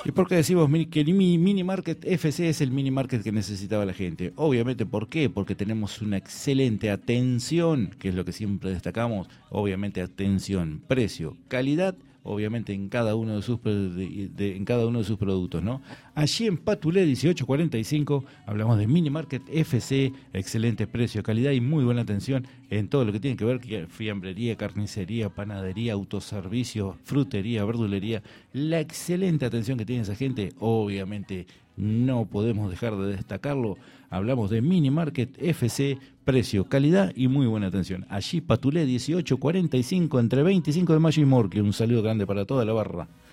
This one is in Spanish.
¿Y por qué decimos que el Mini Market FC es el mini market que necesitaba la gente? Obviamente, ¿por qué? Porque tenemos una excelente atención, que es lo que siempre destacamos. Obviamente, atención, precio, calidad, obviamente en cada uno de sus en cada uno de sus productos, ¿no? Allí en Patulé 1845 hablamos de Mini Market FC, excelente precio, calidad y muy buena atención en todo lo que tiene que ver con fiambrería, carnicería, panadería, autoservicio, frutería, verdulería. La excelente atención que tiene esa gente, obviamente no podemos dejar de destacarlo. Hablamos de Mini Market FC, precio, calidad y muy buena atención. Allí Patulé 1845 entre 25 de mayo y Morque. Un saludo grande para toda la barra.